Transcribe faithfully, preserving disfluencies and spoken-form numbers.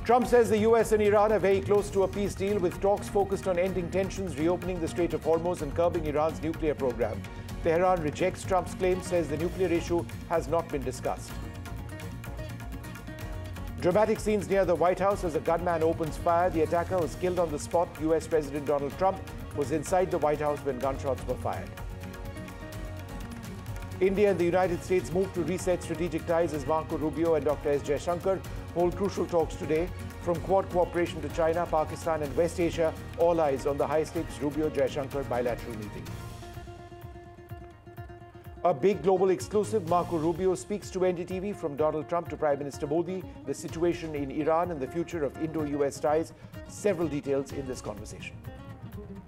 Trump says the U S and Iran are very close to a peace deal, with talks focused on ending tensions, reopening the Strait of Hormuz and curbing Iran's nuclear program. Tehran rejects Trump's claim, says the nuclear issue has not been discussed. Dramatic scenes near the White House as a gunman opens fire. The attacker was killed on the spot. U S President Donald Trump was inside the White House when gunshots were fired. India and the United States move to reset strategic ties as Marco Rubio and Doctor S Jaishankar hold crucial talks today. From Quad cooperation to China, Pakistan and West Asia, all eyes on the high-stakes Rubio-Jaishankar bilateral meeting. A big global exclusive, Marco Rubio speaks to N D T V from Donald Trump to Prime Minister Modi, the situation in Iran and the future of Indo-U S ties. Several details in this conversation.